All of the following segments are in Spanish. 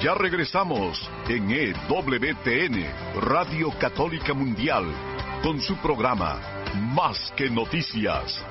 Ya regresamos en EWTN, Radio Católica Mundial, con su programa Más que Noticias.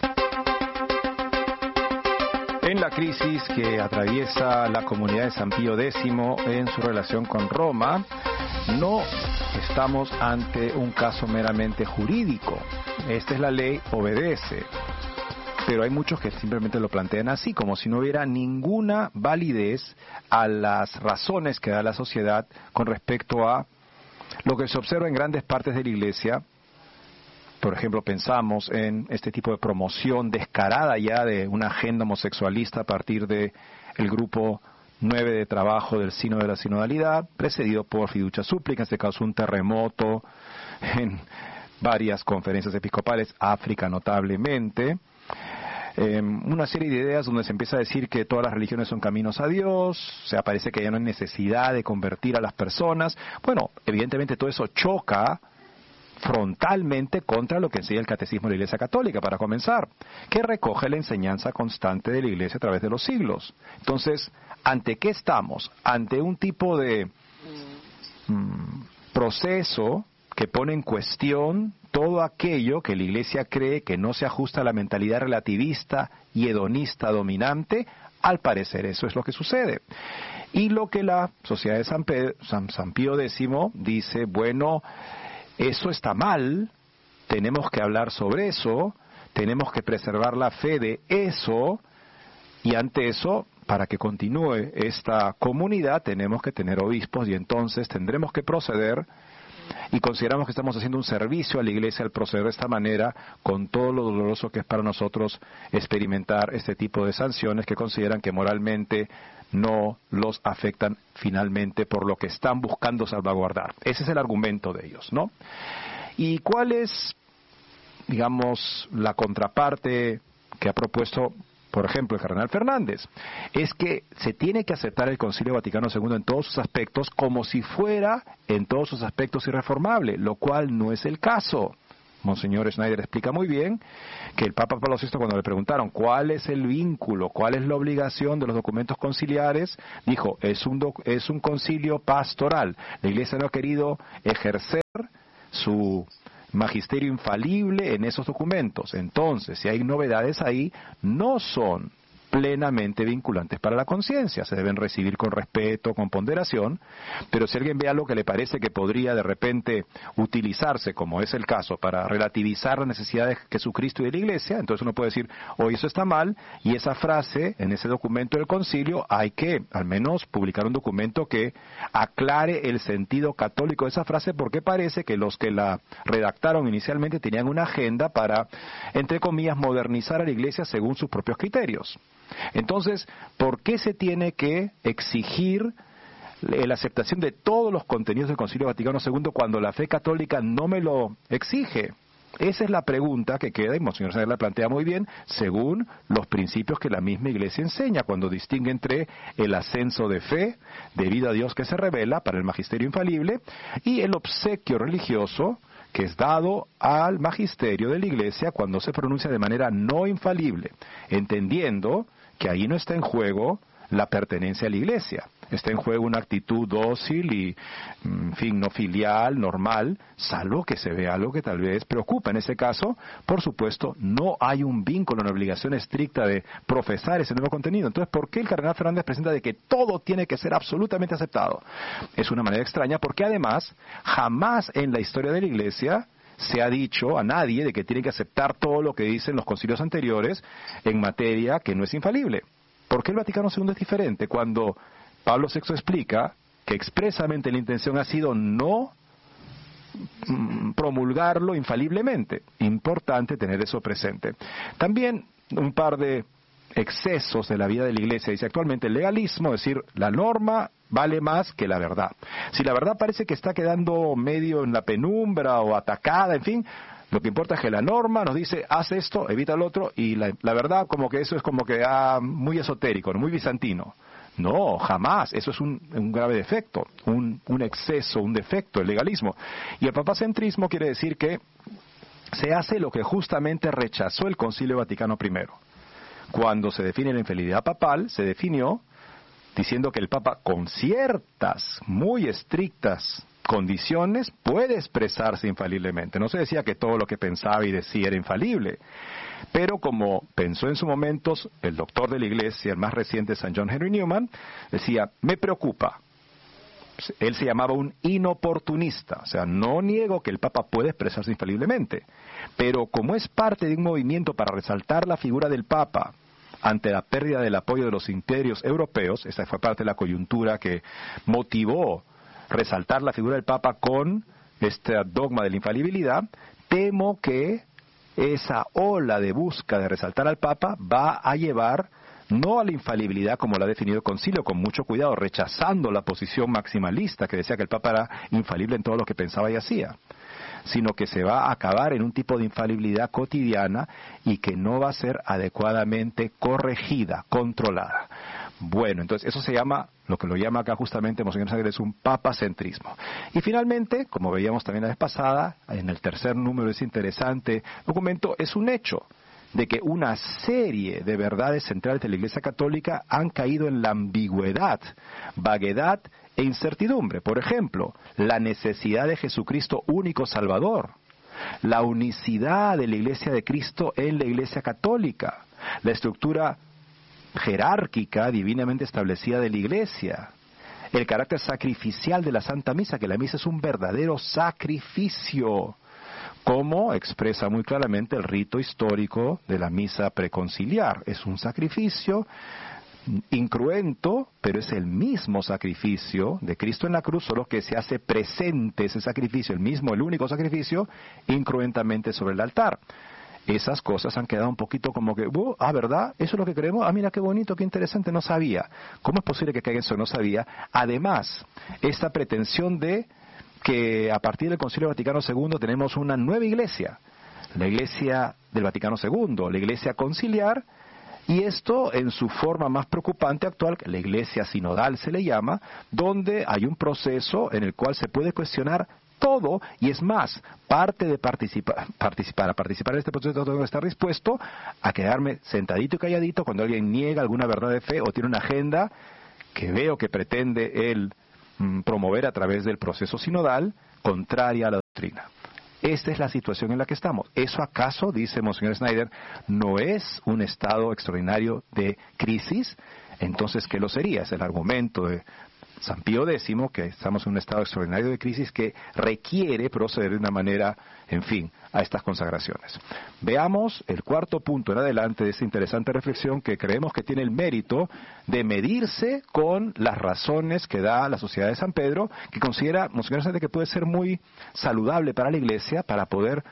En la crisis que atraviesa la comunidad de San Pío X en su relación con Roma, no estamos ante un caso meramente jurídico. Esta es la ley, obedece. Pero hay muchos que simplemente lo plantean así, como si no hubiera ninguna validez a las razones que da la sociedad con respecto a lo que se observa en grandes partes de la Iglesia. Por ejemplo, pensamos en este tipo de promoción descarada ya de una agenda homosexualista a partir de el grupo 9 de trabajo del Sínodo de la Sinodalidad, precedido por Fiducia Súplicas. Se causó un terremoto en varias conferencias episcopales, África notablemente. Una serie de ideas donde se empieza a decir que todas las religiones son caminos a Dios, o sea, parece que ya no hay necesidad de convertir a las personas. Bueno, evidentemente todo eso choca frontalmente contra lo que enseña el Catecismo de la Iglesia Católica, para comenzar, que recoge la enseñanza constante de la Iglesia a través de los siglos. Entonces, ¿ante qué estamos? Ante un tipo de proceso que pone en cuestión todo aquello que la Iglesia cree que no se ajusta a la mentalidad relativista y hedonista dominante. Al parecer eso es lo que sucede. Y lo que la Sociedad de San Pío X dice, bueno, eso está mal, tenemos que hablar sobre eso, tenemos que preservar la fe de eso, y ante eso, para que continúe esta comunidad, tenemos que tener obispos, y entonces tendremos que proceder, y consideramos que estamos haciendo un servicio a la Iglesia al proceder de esta manera, con todo lo doloroso que es para nosotros experimentar este tipo de sanciones que consideran que moralmente no los afectan finalmente por lo que están buscando salvaguardar. Ese es el argumento de ellos, ¿no? ¿Y cuál es, digamos, la contraparte que ha propuesto, por ejemplo, el cardenal Fernández? Es que se tiene que aceptar el Concilio Vaticano II en todos sus aspectos como si fuera en todos sus aspectos irreformable, lo cual no es el caso. Monseñor Schneider explica muy bien que el Papa Pablo VI, cuando le preguntaron cuál es el vínculo, cuál es la obligación de los documentos conciliares, dijo, es un concilio pastoral. La Iglesia no ha querido ejercer su magisterio infalible en esos documentos. Entonces, si hay novedades ahí, no son plenamente vinculantes para la conciencia, se deben recibir con respeto, con ponderación, pero si alguien ve algo que le parece que podría de repente utilizarse, como es el caso, para relativizar la necesidad de Jesucristo y de la Iglesia, entonces uno puede decir, oye, eso está mal, y esa frase, en ese documento del concilio, hay que al menos publicar un documento que aclare el sentido católico de esa frase, porque parece que los que la redactaron inicialmente tenían una agenda para, entre comillas, modernizar a la Iglesia según sus propios criterios. Entonces, ¿por qué se tiene que exigir la aceptación de todos los contenidos del Concilio Vaticano II cuando la fe católica no me lo exige? Esa es la pregunta que queda, y Monseñor Sager la plantea muy bien, según los principios que la misma Iglesia enseña, cuando distingue entre el ascenso de fe, debido a Dios que se revela para el magisterio infalible, y el obsequio religioso, que es dado al magisterio de la Iglesia cuando se pronuncia de manera no infalible, entendiendo que ahí no está en juego la pertenencia a la Iglesia, está en juego una actitud dócil y, en fin, no filial, normal, salvo que se vea algo que tal vez preocupa. En ese caso, por supuesto, no hay un vínculo, una obligación estricta de profesar ese nuevo contenido. Entonces, ¿por qué el cardenal Fernández presenta de que todo tiene que ser absolutamente aceptado? Es una manera extraña porque además, jamás en la historia de la Iglesia se ha dicho a nadie de que tiene que aceptar todo lo que dicen los concilios anteriores en materia que no es infalible. ¿Por qué el Vaticano II es diferente cuando Pablo VI explica que expresamente la intención ha sido no promulgarlo infaliblemente? Importante tener eso presente. También un par de excesos de la vida de la Iglesia. Dice actualmente el legalismo, es decir, la norma vale más que la verdad. Si la verdad parece que está quedando medio en la penumbra o atacada, en fin, lo que importa es que la norma nos dice, haz esto, evita lo otro, y la verdad como que eso es como que muy esotérico, muy bizantino. No, jamás. Eso es un grave defecto, un exceso, un defecto, el legalismo. Y el papacentrismo quiere decir que se hace lo que justamente rechazó el Concilio Vaticano I. Cuando se define la infalibilidad papal, se definió diciendo que el Papa, con ciertas muy estrictas condiciones, puede expresarse infaliblemente. No se decía que todo lo que pensaba y decía era infalible, pero como pensó en su momento el doctor de la Iglesia, el más reciente, St. John Henry Newman, decía, me preocupa. Él se llamaba un inoportunista, o sea, no niego que el Papa puede expresarse infaliblemente, pero como es parte de un movimiento para resaltar la figura del Papa ante la pérdida del apoyo de los imperios europeos, esa fue parte de la coyuntura que motivó resaltar la figura del Papa con este dogma de la infalibilidad, temo que esa ola de busca de resaltar al Papa va a llevar no a la infalibilidad como la ha definido el Concilio, con mucho cuidado, rechazando la posición maximalista que decía que el Papa era infalible en todo lo que pensaba y hacía, sino que se va a acabar en un tipo de infalibilidad cotidiana y que no va a ser adecuadamente corregida, controlada. Bueno, entonces eso se llama, lo que lo llama acá justamente Monseñor Snyder, es un papacentrismo. Y finalmente, como veíamos también la vez pasada, en el tercer número de ese interesante documento, es un hecho de que una serie de verdades centrales de la Iglesia Católica han caído en la ambigüedad, vaguedad e incertidumbre. Por ejemplo, la necesidad de Jesucristo único Salvador, la unicidad de la Iglesia de Cristo en la Iglesia Católica, la estructura jerárquica divinamente establecida de la Iglesia, el carácter sacrificial de la Santa Misa, que la Misa es un verdadero sacrificio, como expresa muy claramente el rito histórico de la misa preconciliar. Es un sacrificio incruento, pero es el mismo sacrificio de Cristo en la cruz, solo que se hace presente ese sacrificio, el único sacrificio, incruentamente sobre el altar. Esas cosas han quedado un poquito como que, ¿verdad? ¿Eso es lo que creemos? Mira qué bonito, qué interesante, no sabía. ¿Cómo es posible que caiga eso? No sabía. Además, esta pretensión de que a partir del Concilio Vaticano II tenemos una nueva iglesia, la Iglesia del Vaticano II, la Iglesia conciliar, y esto en su forma más preocupante actual, la Iglesia sinodal se le llama, donde hay un proceso en el cual se puede cuestionar todo, y es más, parte de participar en este proceso tengo que estar dispuesto a quedarme sentadito y calladito cuando alguien niega alguna verdad de fe o tiene una agenda que veo que pretende él promover a través del proceso sinodal, contraria a la doctrina. Esta es la situación en la que estamos. ¿Eso acaso, dice Monseñor Snyder, no es un estado extraordinario de crisis? Entonces, ¿qué lo sería? Es el argumento de San Pío X, que estamos en un estado extraordinario de crisis que requiere proceder de una manera, en fin, a estas consagraciones. Veamos el cuarto punto en adelante de esta interesante reflexión que creemos que tiene el mérito de medirse con las razones que da la Sociedad de San Pedro, que considera, Monseñor Snyder, que puede ser muy saludable para la Iglesia para poder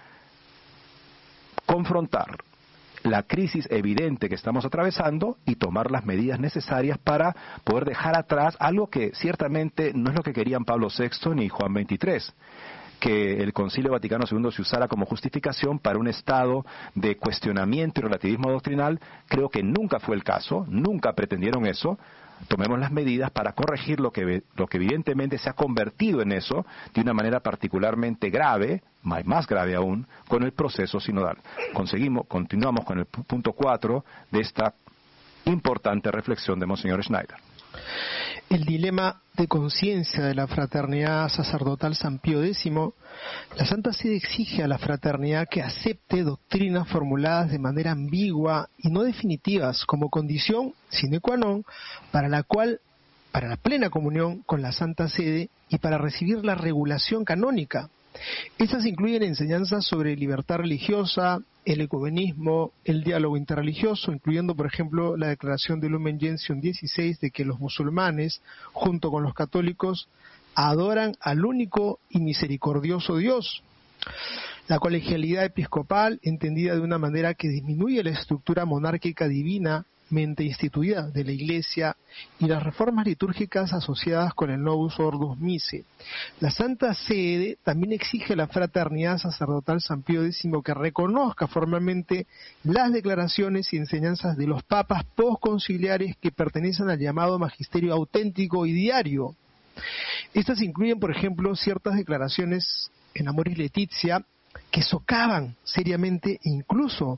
confrontar la crisis evidente que estamos atravesando y tomar las medidas necesarias para poder dejar atrás algo que ciertamente no es lo que querían Pablo VI ni Juan XXIII, que el Concilio Vaticano II se usara como justificación para un estado de cuestionamiento y relativismo doctrinal. Creo que nunca fue el caso, nunca pretendieron eso. Tomemos las medidas para corregir lo que evidentemente se ha convertido en eso de una manera particularmente grave, más grave aún, con el proceso sinodal. Continuamos con el punto 4 de esta importante reflexión de Monseñor Snyder. El dilema de conciencia de la fraternidad sacerdotal San Pío X, la Santa Sede exige a la fraternidad que acepte doctrinas formuladas de manera ambigua y no definitivas como condición sine qua non para la plena comunión con la Santa Sede y para recibir la regulación canónica. Estas incluyen enseñanzas sobre libertad religiosa, el ecumenismo, el diálogo interreligioso, incluyendo, por ejemplo, la declaración de Lumen Gentium 16 de que los musulmanes, junto con los católicos, adoran al único y misericordioso Dios. La colegialidad episcopal, entendida de una manera que disminuye la estructura monárquica divinamente instituida de la Iglesia, y las reformas litúrgicas asociadas con el Novus Ordo Missae. La Santa Sede también exige a la fraternidad sacerdotal San Pío X que reconozca formalmente las declaraciones y enseñanzas de los papas postconciliares que pertenecen al llamado magisterio auténtico y diario. Estas incluyen, por ejemplo, ciertas declaraciones en Amoris Laetitia que socavan seriamente e incluso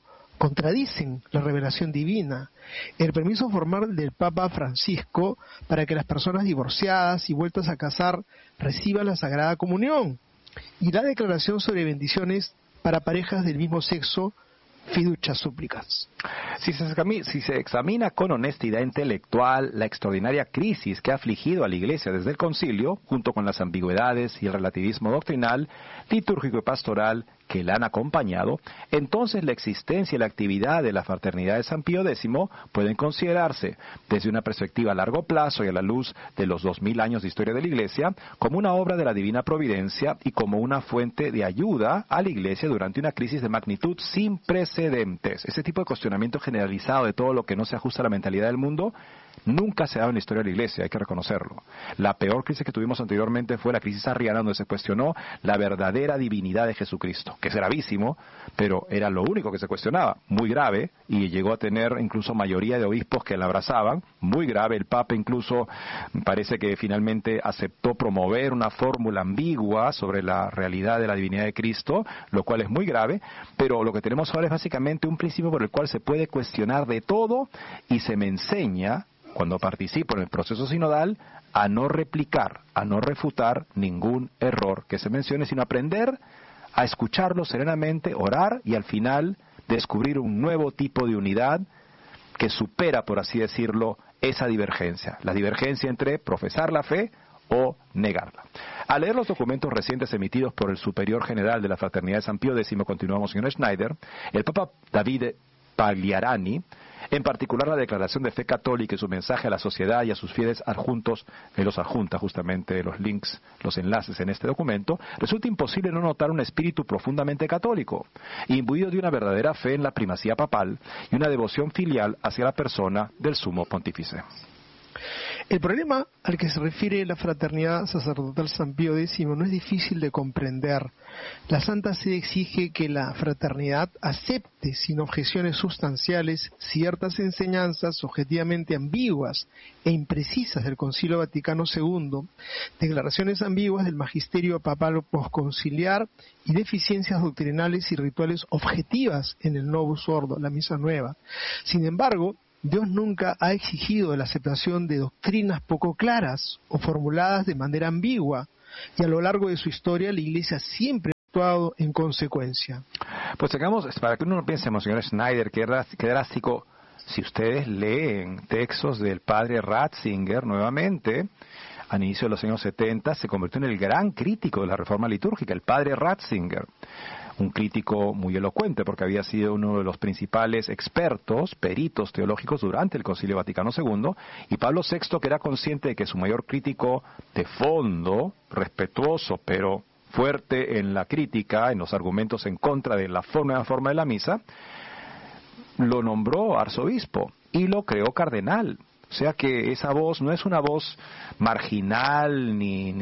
contradicen la revelación divina. El permiso formal del Papa Francisco para que las personas divorciadas y vueltas a casar reciban la Sagrada Comunión, y la declaración sobre bendiciones para parejas del mismo sexo, fiducia súplicas. Si se examina con honestidad intelectual la extraordinaria crisis que ha afligido a la Iglesia desde el Concilio, junto con las ambigüedades y el relativismo doctrinal, litúrgico y pastoral que la han acompañado, entonces la existencia y la actividad de la Fraternidad de San Pío X pueden considerarse, desde una perspectiva a largo plazo y a la luz de los 2000 años de historia de la Iglesia, como una obra de la Divina Providencia y como una fuente de ayuda a la Iglesia durante una crisis de magnitud sin precedentes. Ese tipo de cuestionamiento generalizado de todo lo que no se ajusta a la mentalidad del mundo nunca se ha dado en la historia de la Iglesia, hay que reconocerlo. La peor crisis que tuvimos anteriormente fue la crisis arriana, donde se cuestionó la verdadera divinidad de Jesucristo, que es gravísimo, pero era lo único que se cuestionaba, muy grave, y llegó a tener incluso mayoría de obispos que la abrazaban, muy grave. El Papa incluso parece que finalmente aceptó promover una fórmula ambigua sobre la realidad de la divinidad de Cristo, lo cual es muy grave, pero lo que tenemos ahora es básicamente un principio por el cual se puede cuestionar de todo, y se me enseña, cuando participo en el proceso sinodal, a no replicar, a no refutar ningún error que se mencione, sino aprender a escucharlo serenamente, orar y al final descubrir un nuevo tipo de unidad que supera, por así decirlo, esa divergencia, la divergencia entre profesar la fe o negarla. Al leer los documentos recientes emitidos por el Superior General de la Fraternidad de San Pío X, continuamos, señor Schneider, el Papa David Pagliarani, en particular la declaración de fe católica y su mensaje a la sociedad y a sus fieles adjuntos, que los adjunta justamente los links, los enlaces en este documento, resulta imposible no notar un espíritu profundamente católico, imbuido de una verdadera fe en la primacía papal y una devoción filial hacia la persona del sumo pontífice. El problema al que se refiere la Fraternidad Sacerdotal San Pío X no es difícil de comprender. La Santa Sede exige que la fraternidad acepte sin objeciones sustanciales ciertas enseñanzas objetivamente ambiguas e imprecisas del Concilio Vaticano II, declaraciones ambiguas del magisterio papal posconciliar y deficiencias doctrinales y rituales objetivas en el Novus Ordo, la Misa Nueva. Sin embargo, Dios nunca ha exigido la aceptación de doctrinas poco claras o formuladas de manera ambigua, y a lo largo de su historia la Iglesia siempre ha actuado en consecuencia. Pues hagamos, para que uno no piense, señor Schneider, que drástico, si ustedes leen textos del padre Ratzinger nuevamente, al inicio de los años 70, se convirtió en el gran crítico de la reforma litúrgica, el padre Ratzinger. Un crítico muy elocuente porque había sido uno de los principales expertos, peritos teológicos durante el Concilio Vaticano II, y Pablo VI, que era consciente de que su mayor crítico de fondo, respetuoso pero fuerte en la crítica, en los argumentos en contra de la forma de la misa, lo nombró arzobispo y lo creó cardenal. O sea que esa voz no es una voz marginal,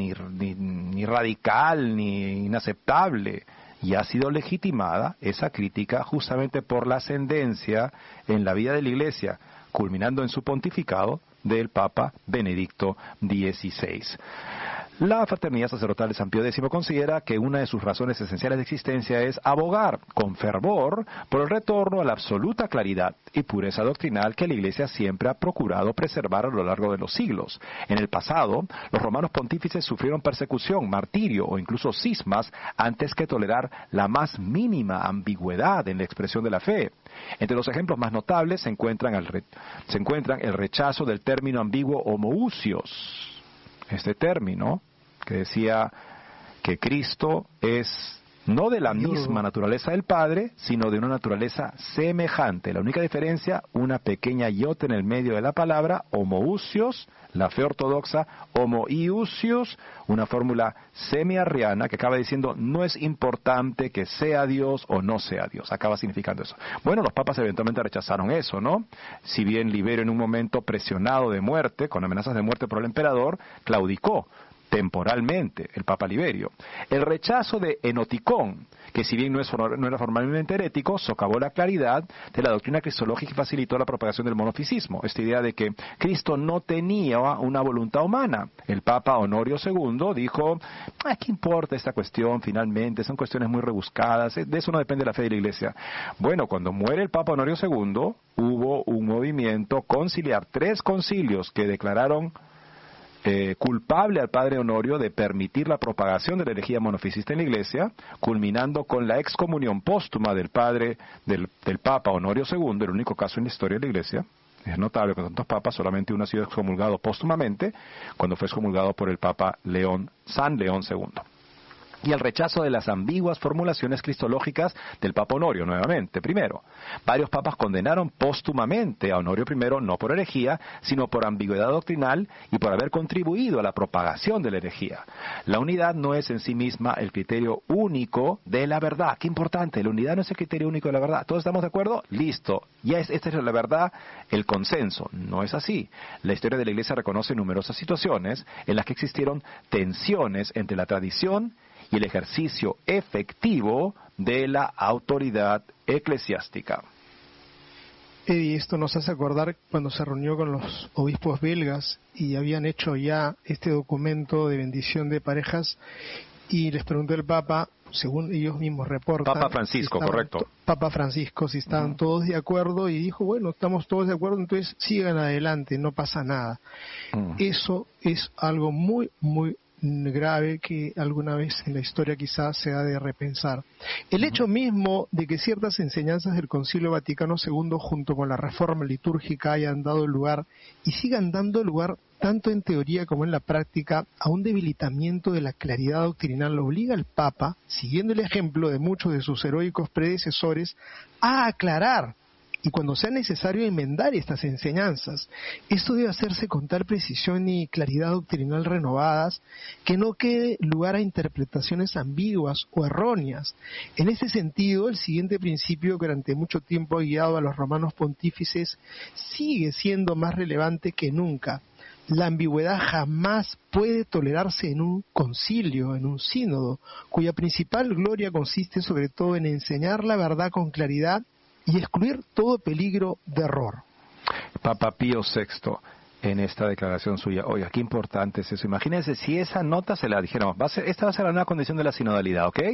ni radical, ni inaceptable. Y ha sido legitimada esa crítica justamente por la ascendencia en la vida de la Iglesia, culminando en su pontificado del Papa Benedicto XVI. La Fraternidad Sacerdotal de San Pío X considera que una de sus razones esenciales de existencia es abogar con fervor por el retorno a la absoluta claridad y pureza doctrinal que la Iglesia siempre ha procurado preservar a lo largo de los siglos. En el pasado, los romanos pontífices sufrieron persecución, martirio o incluso cismas antes que tolerar la más mínima ambigüedad en la expresión de la fe. Entre los ejemplos más notables se encuentran el rechazo del término ambiguo homoousios. Este término que decía que Cristo es no de la misma naturaleza del Padre, sino de una naturaleza semejante. La única diferencia, una pequeña iota en el medio de la palabra, homoousios, la fe ortodoxa, homoiousios, una fórmula semi-arriana que acaba diciendo no es importante que sea Dios o no sea Dios, acaba significando eso. Bueno, los papas eventualmente rechazaron eso, ¿no? Si bien Libero en un momento presionado de muerte, con amenazas de muerte por el emperador, claudicó. temporalmente, el Papa Liberio. El rechazo de Enoticón, que si bien no era formalmente herético, socavó la claridad de la doctrina cristológica y facilitó la propagación del monofisismo. Esta idea de que Cristo no tenía una voluntad humana. El Papa Honorio II dijo, ¿qué importa esta cuestión finalmente? Son cuestiones muy rebuscadas, de eso no depende la fe de la Iglesia. Bueno, cuando muere el Papa Honorio II, hubo un movimiento conciliar, 3 concilios que declararon culpable al padre Honorio de permitir la propagación de la herejía monofisista en la Iglesia, culminando con la excomunión póstuma del padre del Papa Honorio II, el único caso en la historia de la Iglesia. Es notable que tantos papas, solamente uno ha sido excomulgado póstumamente, cuando fue excomulgado por el Papa San León II. Y el rechazo de las ambiguas formulaciones cristológicas del Papa Honorio, nuevamente. Primero, varios papas condenaron póstumamente a Honorio I, no por herejía, sino por ambigüedad doctrinal y por haber contribuido a la propagación de la herejía. La unidad no es en sí misma el criterio único de la verdad. Qué importante, la unidad no es el criterio único de la verdad. ¿Todos estamos de acuerdo? Listo. Esta es la verdad, el consenso. No es así. La historia de la Iglesia reconoce numerosas situaciones en las que existieron tensiones entre la tradición y el ejercicio efectivo de la autoridad eclesiástica. Eddie, esto nos hace acordar cuando se reunió con los obispos belgas y habían hecho ya este documento de bendición de parejas y les preguntó el Papa, según ellos mismos reportan... Papa Francisco, si correcto. Papa Francisco, si estaban todos de acuerdo, y dijo, bueno, estamos todos de acuerdo, entonces sigan adelante, no pasa nada. Eso es algo muy, muy grave que alguna vez en la historia quizás se ha de repensar. El hecho mismo de que ciertas enseñanzas del Concilio Vaticano II junto con la reforma litúrgica hayan dado lugar y sigan dando lugar tanto en teoría como en la práctica a un debilitamiento de la claridad doctrinal obliga al Papa, siguiendo el ejemplo de muchos de sus heroicos predecesores, a aclarar y cuando sea necesario enmendar estas enseñanzas. Esto debe hacerse con tal precisión y claridad doctrinal renovadas que no quede lugar a interpretaciones ambiguas o erróneas. En este sentido, el siguiente principio que durante mucho tiempo ha guiado a los romanos pontífices sigue siendo más relevante que nunca. La ambigüedad jamás puede tolerarse en un concilio, en un sínodo, cuya principal gloria consiste sobre todo en enseñar la verdad con claridad y excluir todo peligro de error. Papa Pío VI, en esta declaración suya, oiga, qué importante es eso. Imagínense si esa nota se la dijéramos, esta va a ser la nueva condición de la sinodalidad, ¿ok?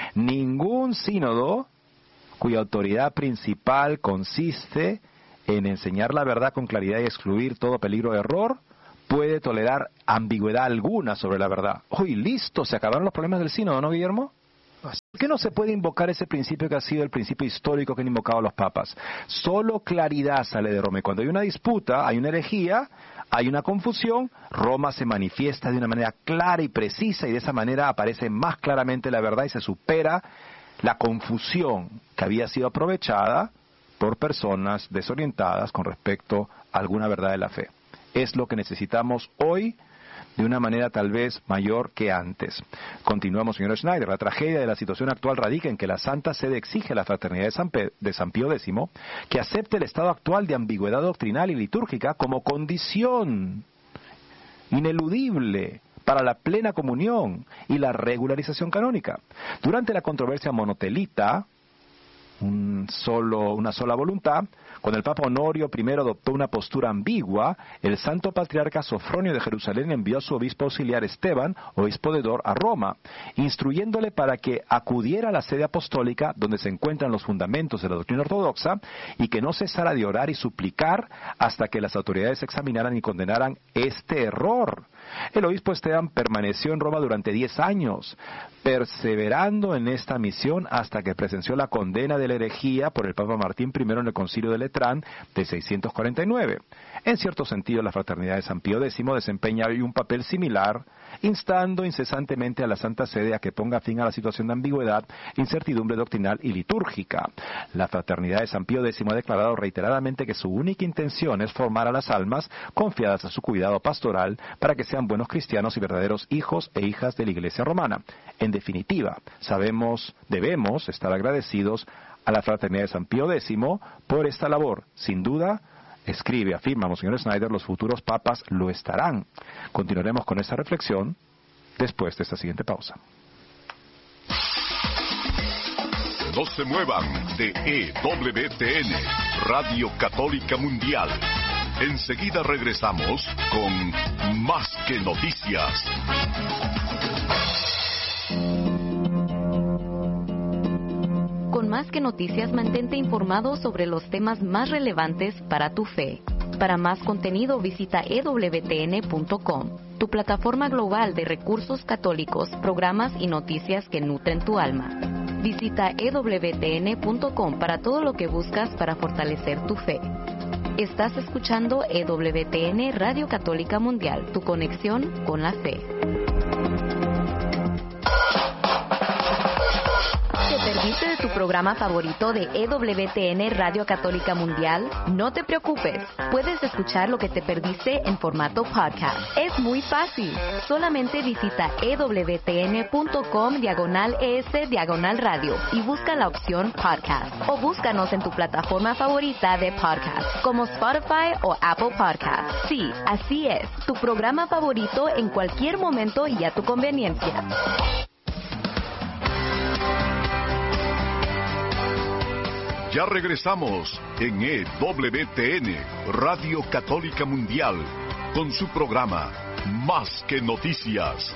Ningún sínodo cuya autoridad principal consiste en enseñar la verdad con claridad y excluir todo peligro de error, puede tolerar ambigüedad alguna sobre la verdad. Uy, listo, se acabaron los problemas del sínodo, ¿no, Guillermo? ¿Por qué no se puede invocar ese principio que ha sido el principio histórico que han invocado los papas? Solo claridad sale de Roma. Y cuando hay una disputa, hay una herejía, hay una confusión, Roma se manifiesta de una manera clara y precisa y de esa manera aparece más claramente la verdad y se supera la confusión que había sido aprovechada por personas desorientadas con respecto a alguna verdad de la fe. Es lo que necesitamos hoy de una manera tal vez mayor que antes. Continuamos, señor Schneider. La tragedia de la situación actual radica en que la Santa Sede exige a la Fraternidad de San Pío X que acepte el estado actual de ambigüedad doctrinal y litúrgica como condición ineludible para la plena comunión y la regularización canónica. Durante la controversia monotelita, una sola voluntad, cuando el Papa Honorio I adoptó una postura ambigua, el santo patriarca Sofronio de Jerusalén envió a su obispo auxiliar Esteban, obispo de Dor, a Roma, instruyéndole para que acudiera a la sede apostólica donde se encuentran los fundamentos de la doctrina ortodoxa y que no cesara de orar y suplicar hasta que las autoridades examinaran y condenaran este error. El obispo Esteban permaneció en Roma durante 10 años, perseverando en esta misión hasta que presenció la condena de la herejía por el Papa Martín I en el Concilio de Letrán de 649. En cierto sentido, la Fraternidad de San Pío X desempeña hoy un papel similar, instando incesantemente a la Santa Sede a que ponga fin a la situación de ambigüedad, incertidumbre doctrinal y litúrgica. La Fraternidad de San Pío X ha declarado reiteradamente que su única intención es formar a las almas confiadas a su cuidado pastoral para que sean buenos cristianos y verdaderos hijos e hijas de la Iglesia romana. En definitiva, debemos estar agradecidos a la Fraternidad de San Pío X por esta labor. Sin duda, afirma Monseñor Schneider, los futuros papas lo estarán. Continuaremos con esta reflexión después de esta siguiente pausa. No se muevan de EWTN, Radio Católica Mundial. Enseguida regresamos con Más que Noticias. Con Más que Noticias, mantente informado sobre los temas más relevantes para tu fe. Para más contenido, visita ewtn.com, tu plataforma global de recursos católicos, programas y noticias que nutren tu alma. Visita ewtn.com para todo lo que buscas para fortalecer tu fe. Estás escuchando EWTN Radio Católica Mundial, tu conexión con la fe. ¿Te perdiste de tu programa favorito de EWTN Radio Católica Mundial? No te preocupes, puedes escuchar lo que te perdiste en formato podcast. Es muy fácil. Solamente visita ewtn.com/es/radio y busca la opción podcast. O búscanos en tu plataforma favorita de podcast, como Spotify o Apple Podcast. Sí, así es, tu programa favorito en cualquier momento y a tu conveniencia. Ya regresamos en EWTN, Radio Católica Mundial, con su programa Más que Noticias.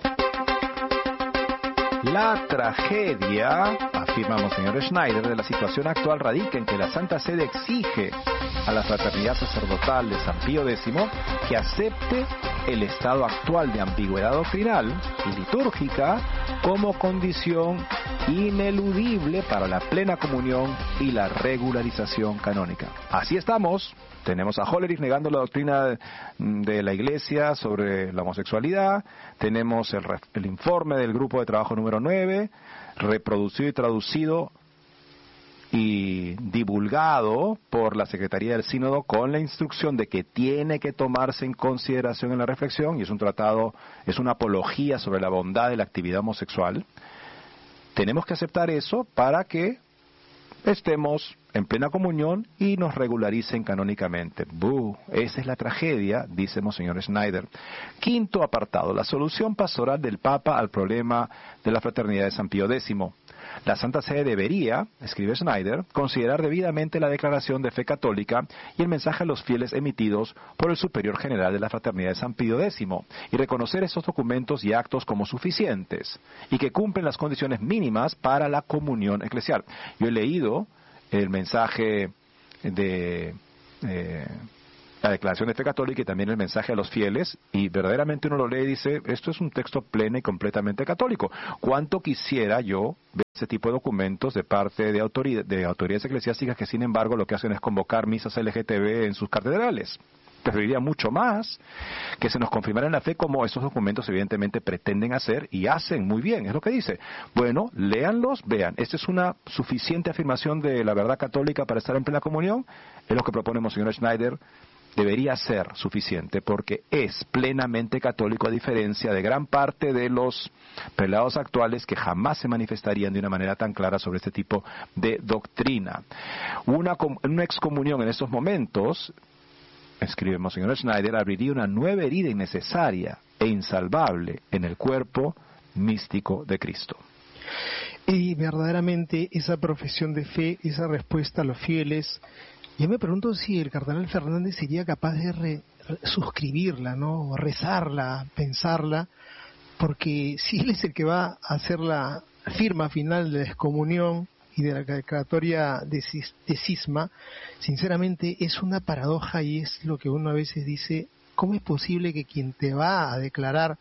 La tragedia, afirma Monseñor Schneider, de la situación actual radica en que la Santa Sede exige a la Fraternidad Sacerdotal de San Pío X que acepte el estado actual de ambigüedad doctrinal y litúrgica como condición ineludible para la plena comunión y la regularización canónica. Así estamos. Tenemos a Hollerich negando la doctrina de la Iglesia sobre la homosexualidad. Tenemos el informe del grupo de trabajo número 9, reproducido y traducido y divulgado por la Secretaría del Sínodo con la instrucción de que tiene que tomarse en consideración en la reflexión, y es un tratado, es una apología sobre la bondad de la actividad homosexual. Tenemos que aceptar eso para que estemos en plena comunión y nos regularicen canónicamente. Esa es la tragedia, dice Monseñor Schneider. Quinto apartado, la solución pastoral del Papa al problema de la fraternidad de San Pío X. La Santa Sede debería, escribe Schneider, considerar debidamente la declaración de fe católica y el mensaje a los fieles emitidos por el Superior General de la Fraternidad de San Pío X y reconocer estos documentos y actos como suficientes y que cumplen las condiciones mínimas para la comunión eclesial. Yo he leído el mensaje de la declaración de fe católica y también el mensaje a los fieles, y verdaderamente uno lo lee y dice, esto es un texto pleno y completamente católico. ¿Cuánto quisiera yo ver ese tipo de documentos de parte de autoridades eclesiásticas que sin embargo lo que hacen es convocar misas LGTB en sus catedrales? Preferiría mucho más que se nos confirmara en la fe como esos documentos evidentemente pretenden hacer y hacen muy bien, es lo que dice. Bueno, léanlos, vean, ¿esta es una suficiente afirmación de la verdad católica para estar en plena comunión? Es lo que propone Monseñor Schneider. Debería ser suficiente porque es plenamente católico, a diferencia de gran parte de los prelados actuales que jamás se manifestarían de una manera tan clara sobre este tipo de doctrina. Una excomunión en estos momentos, escribe Monseñor Schneider, abriría una nueva herida innecesaria e insalvable en el cuerpo místico de Cristo. Y verdaderamente esa profesión de fe, esa respuesta a los fieles, yo me pregunto si el cardenal Fernández sería capaz de suscribirla, ¿no? O rezarla, pensarla, porque si él es el que va a hacer la firma final de la excomunión y de la declaratoria de cisma, sinceramente es una paradoja y es lo que uno a veces dice, ¿cómo es posible que quien te va a declarar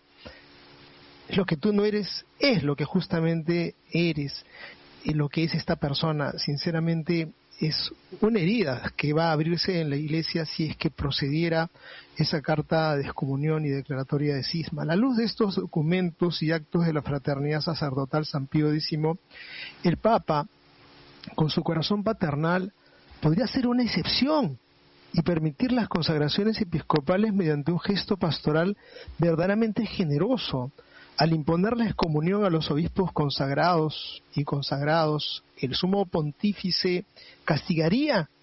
lo que tú no eres es lo que justamente eres, y lo que es esta persona? Sinceramente es una herida que va a abrirse en la Iglesia si es que procediera esa carta de excomunión y declaratoria de cisma. A la luz de estos documentos y actos de la Fraternidad Sacerdotal San Pío X, el Papa, con su corazón paternal, podría hacer una excepción y permitir las consagraciones episcopales mediante un gesto pastoral verdaderamente generoso. Al imponer la excomunión a los obispos consagrados y consagrados, el sumo pontífice castigaría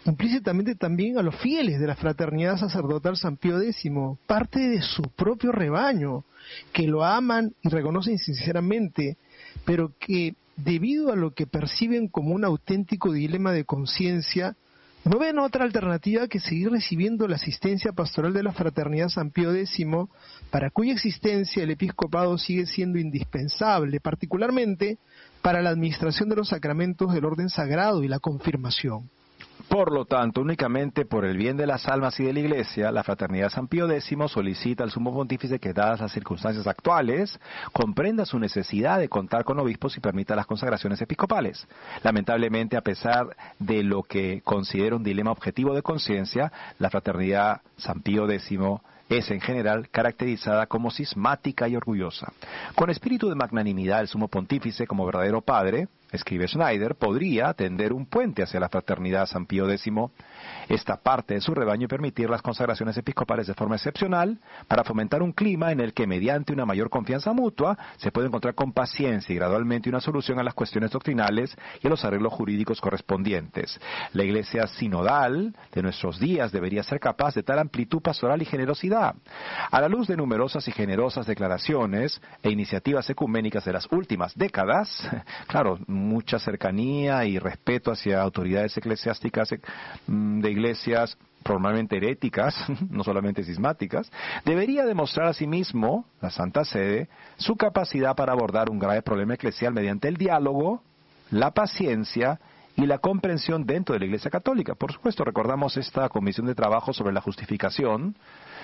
implícitamente también a los fieles de la Fraternidad Sacerdotal San Pío X, parte de su propio rebaño, que lo aman y reconocen sinceramente, pero que debido a lo que perciben como un auténtico dilema de conciencia, no ven otra alternativa que seguir recibiendo la asistencia pastoral de la Fraternidad San Pío X, para cuya existencia el episcopado sigue siendo indispensable, particularmente para la administración de los sacramentos del orden sagrado y la confirmación. Por lo tanto, únicamente por el bien de las almas y de la Iglesia, la Fraternidad San Pío X solicita al Sumo Pontífice que, dadas las circunstancias actuales, comprenda su necesidad de contar con obispos y permita las consagraciones episcopales. Lamentablemente, a pesar de lo que considera un dilema objetivo de conciencia, la Fraternidad San Pío X es en general caracterizada como cismática y orgullosa. Con espíritu de magnanimidad, el Sumo Pontífice, como verdadero padre, escribe Schneider, podría tender un puente hacia la Fraternidad San Pío X, esta parte de su rebaño, y permitir las consagraciones episcopales de forma excepcional para fomentar un clima en el que, mediante una mayor confianza mutua, se puede encontrar con paciencia y gradualmente una solución a las cuestiones doctrinales y a los arreglos jurídicos correspondientes. La Iglesia sinodal de nuestros días debería ser capaz de tal amplitud pastoral y generosidad. A la luz de numerosas y generosas declaraciones e iniciativas ecuménicas de las últimas décadas, claro, mucha cercanía y respeto hacia autoridades eclesiásticas de iglesias formalmente heréticas, no solamente cismáticas, debería demostrar asimismo la Santa Sede su capacidad para abordar un grave problema eclesial mediante el diálogo, la paciencia y la comprensión dentro de la Iglesia Católica. Por supuesto, recordamos esta comisión de trabajo sobre la justificación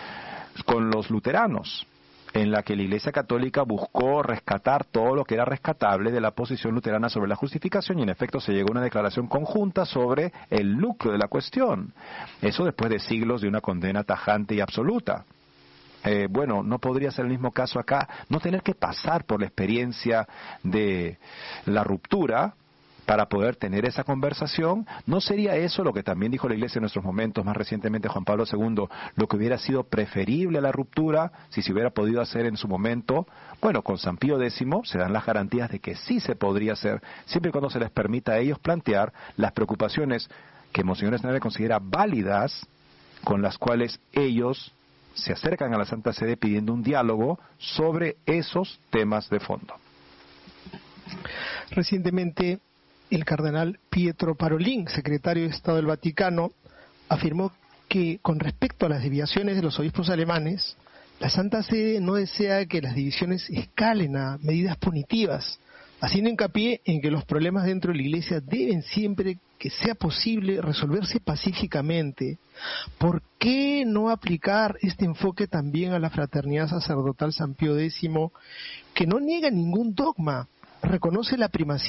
con los luteranos, en la que la Iglesia Católica buscó rescatar todo lo que era rescatable de la posición luterana sobre la justificación, y en efecto se llegó a una declaración conjunta sobre el núcleo de la cuestión. Eso después de siglos de una condena tajante y absoluta. Bueno, no podría ser el mismo caso acá, no tener que pasar por la experiencia de la ruptura para poder tener esa conversación. ¿No sería eso lo que también dijo la Iglesia en nuestros momentos, más recientemente Juan Pablo II, lo que hubiera sido preferible a la ruptura si se hubiera podido hacer en su momento? Bueno, con San Pío X se dan las garantías de que sí se podría hacer, siempre y cuando se les permita a ellos plantear las preocupaciones que Monseñor Schneider considera válidas, con las cuales ellos se acercan a la Santa Sede pidiendo un diálogo sobre esos temas de fondo. Recientemente, el cardenal Pietro Parolin, secretario de Estado del Vaticano, afirmó que con respecto a las desviaciones de los obispos alemanes, la Santa Sede no desea que las divisiones escalen a medidas punitivas, haciendo hincapié en que los problemas dentro de la Iglesia deben siempre que sea posible resolverse pacíficamente. ¿Por qué no aplicar este enfoque también a la Fraternidad Sacerdotal San Pío X, que no niega ningún dogma, reconoce la primacía